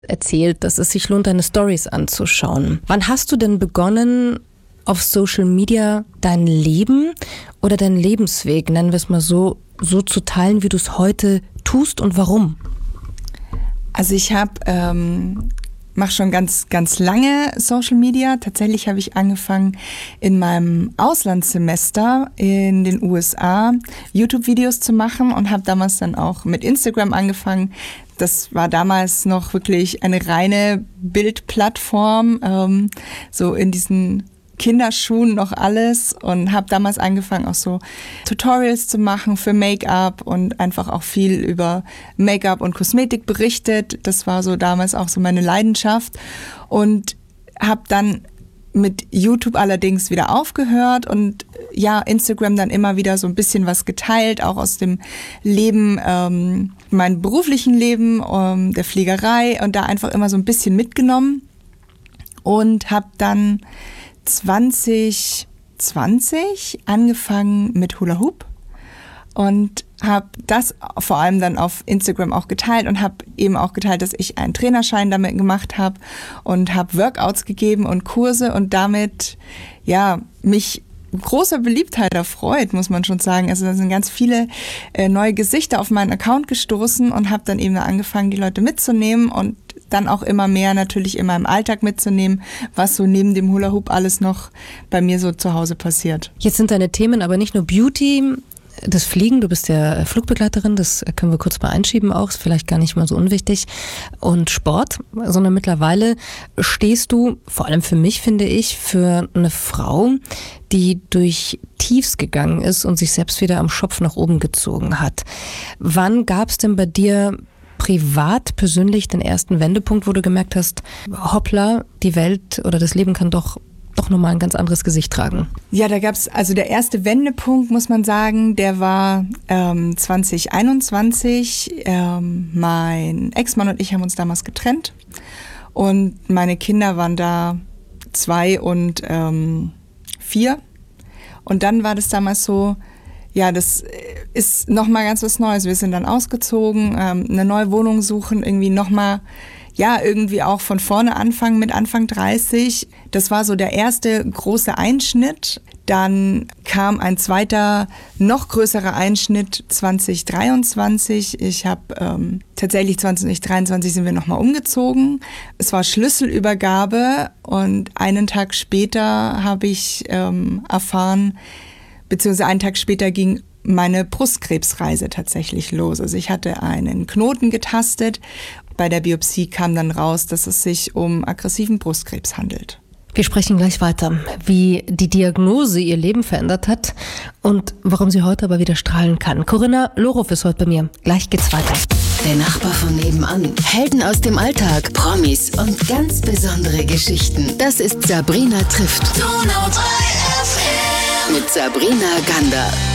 erzählt, dass es sich lohnt, deine Stories anzuschauen. Wann hast du denn begonnen, auf Social Media dein Leben oder deinen Lebensweg, nennen wir es mal so zu teilen, wie du es heute tust und warum? Also ich mache schon ganz, ganz lange Social Media. Tatsächlich habe ich angefangen in meinem Auslandssemester in den USA YouTube-Videos zu machen und habe damals dann auch mit Instagram angefangen. Das war damals noch wirklich eine reine Bildplattform, so in diesen Kinderschuhen noch alles, und habe damals angefangen auch so Tutorials zu machen für Make-up und einfach auch viel über Make-up und Kosmetik berichtet. Das war so damals auch so meine Leidenschaft, und habe dann mit YouTube allerdings wieder aufgehört und ja, Instagram dann immer wieder so ein bisschen was geteilt, auch aus dem Leben, meinem beruflichen Leben, der Fliegerei, und da einfach immer so ein bisschen mitgenommen, und habe dann 2020 angefangen mit Hula Hoop und habe das vor allem dann auf Instagram auch geteilt und habe eben auch geteilt, dass ich einen Trainerschein damit gemacht habe und habe Workouts gegeben und Kurse und damit ja mich großer Beliebtheit erfreut, muss man schon sagen. Also da sind ganz viele neue Gesichter auf meinen Account gestoßen und habe dann eben angefangen, die Leute mitzunehmen und dann auch immer mehr natürlich in meinem Alltag mitzunehmen, was so neben dem Hula Hoop alles noch bei mir so zu Hause passiert. Jetzt sind deine Themen aber nicht nur Beauty, das Fliegen, du bist ja Flugbegleiterin, das können wir kurz mal einschieben auch, ist vielleicht gar nicht mal so unwichtig, und Sport, sondern mittlerweile stehst du, vor allem für mich finde ich, für eine Frau, die durch Tiefs gegangen ist und sich selbst wieder am Schopf nach oben gezogen hat. Wann gab es denn bei dir privat, persönlich den ersten Wendepunkt, wo du gemerkt hast, hoppla, die Welt oder das Leben kann doch nochmal ein ganz anderes Gesicht tragen? Ja, da gab's also der erste Wendepunkt, muss man sagen, der war 2021. Mein Ex-Mann und ich haben uns damals getrennt und meine Kinder waren da 2 und 4. Und dann war das damals so, ja, das ist nochmal ganz was Neues. Wir sind dann ausgezogen, eine neue Wohnung suchen, irgendwie nochmal, ja, irgendwie auch von vorne anfangen mit Anfang 30. Das war so der erste große Einschnitt. Dann kam ein zweiter, noch größerer Einschnitt 2023. Ich habe tatsächlich 2023 sind wir nochmal umgezogen. Es war Schlüsselübergabe und einen Tag später habe ich erfahren, beziehungsweise einen Tag später ging meine Brustkrebsreise tatsächlich los. Also ich hatte einen Knoten getastet. Bei der Biopsie kam dann raus, dass es sich um aggressiven Brustkrebs handelt. Wir sprechen gleich weiter, wie die Diagnose ihr Leben verändert hat und warum sie heute aber wieder strahlen kann. Corinna Lorow ist heute bei mir. Gleich geht's weiter. Der Nachbar von nebenan. Helden aus dem Alltag, Promis und ganz besondere Geschichten. Das ist Sabrina trifft. Mit Sabrina Gander.